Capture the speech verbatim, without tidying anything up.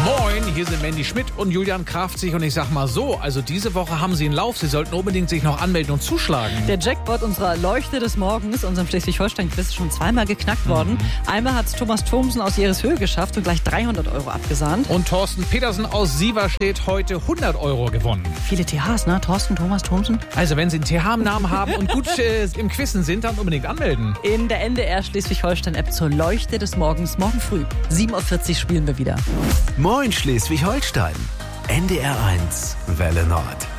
Moin, hier sind Mandy Schmidt und Julian Kraftzig und ich sag mal so, also diese Woche haben Sie einen Lauf, Sie sollten unbedingt sich noch anmelden und zuschlagen. Der Jackpot unserer Leuchte des Morgens, unserem Schleswig-Holstein-Quiz, ist schon zweimal geknackt worden. Mhm. Einmal hat es Thomas Thomsen aus Jereshöhe geschafft und gleich dreihundert Euro abgesahnt. Und Thorsten Petersen aus Sieverstedt heute hundert Euro gewonnen. Viele T Hs, ne? Thorsten, Thomas, Thomsen. Also wenn Sie einen T H im Namen haben und gut äh, im Quizzen sind, dann unbedingt anmelden. In der N D R Schleswig-Holstein-App zur Leuchte des Morgens, morgen früh. sieben Uhr vierzig spielen wir wieder. Moin Schleswig-Holstein. N D R eins, Welle Nord.